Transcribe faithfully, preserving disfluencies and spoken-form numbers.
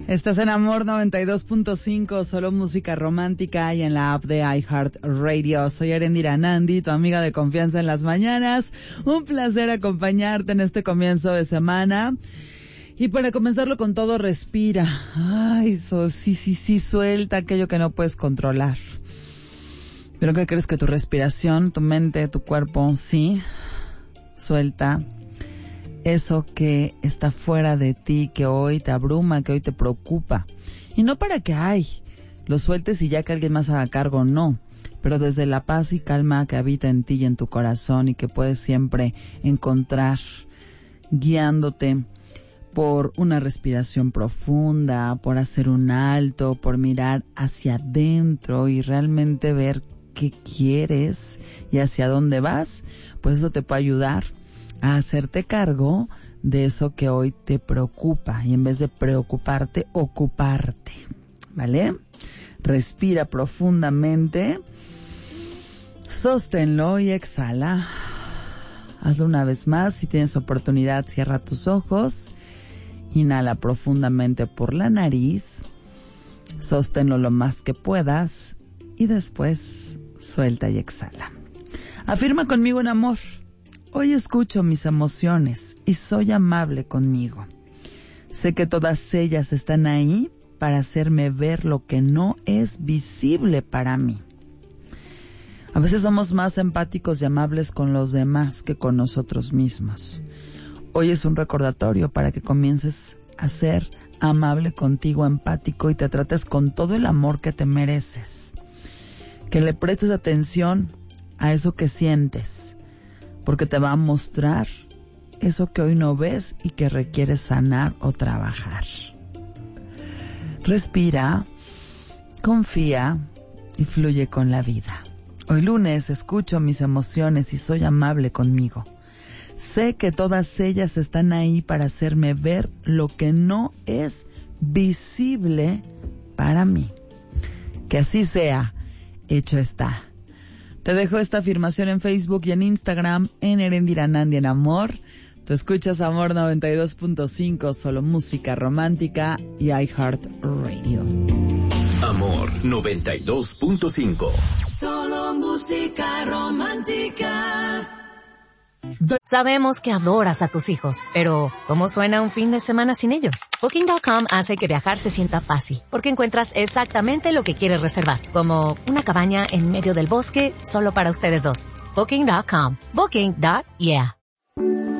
Estás en Amor noventa y dos punto cinco, solo música romántica y en la app de iHeartRadio. Soy Erendira Nandi, tu amiga de confianza en las mañanas. Un placer acompañarte en este comienzo de semana. Y para comenzarlo con todo, respira. Ay, so, sí, sí, sí, suelta aquello que no puedes controlar. Pero ¿qué crees? Que tu respiración, tu mente, tu cuerpo, sí, suelta eso que está fuera de ti, que hoy te abruma, que hoy te preocupa. Y no para que, ay, lo sueltes y ya que alguien más haga cargo, no. Pero desde la paz y calma que habita en ti y en tu corazón y que puedes siempre encontrar guiándote por una respiración profunda, por hacer un alto, por mirar hacia adentro y realmente ver qué quieres y hacia dónde vas, pues eso te puede ayudar a hacerte cargo de eso que hoy te preocupa y en vez de preocuparte, ocuparte, ¿vale? Respira profundamente, sosténlo y exhala. Hazlo una vez más, si tienes oportunidad, cierra tus ojos, inhala profundamente por la nariz, sosténlo lo más que puedas y después suelta y exhala. Afirma conmigo en amor. Hoy escucho mis emociones y soy amable conmigo. Sé que todas ellas están ahí para hacerme ver lo que no es visible para mí. A veces somos más empáticos y amables con los demás que con nosotros mismos. Hoy es un recordatorio para que comiences a ser amable contigo, empático y te trates con todo el amor que te mereces. Que le prestes atención a eso que sientes, porque te va a mostrar eso que hoy no ves y que requieres sanar o trabajar. Respira, confía y fluye con la vida. Hoy lunes escucho mis emociones y soy amable conmigo. Sé que todas ellas están ahí para hacerme ver lo que no es visible para mí. Que así sea, hecho está. Te dejo esta afirmación en Facebook y en Instagram en Erendira Nandi en Amor. Tú escuchas Amor noventa y dos punto cinco, solo música romántica y iHeartRadio. Amor noventa y dos punto cinco. Solo música romántica. Sabemos que adoras a tus hijos, pero ¿cómo suena un fin de semana sin ellos? Booking punto com hace que viajar se sienta fácil, porque encuentras exactamente lo que quieres reservar, como una cabaña en medio del bosque solo para ustedes dos. Booking punto com. Booking. Yeah.